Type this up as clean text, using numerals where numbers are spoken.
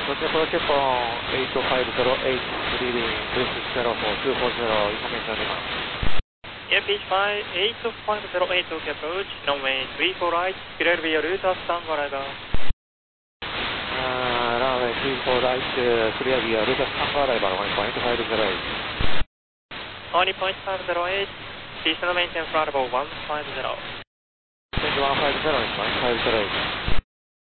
Departure from 8508, leading 3604240, information on demand. Airfish 8508, okay approach, runway 34 right, clear via route of San Arrival. Runway 34 right, clear via route of San Arrival, 1.508. 20.508, seasonal maintenance flight level 150. Change 150, 1.508.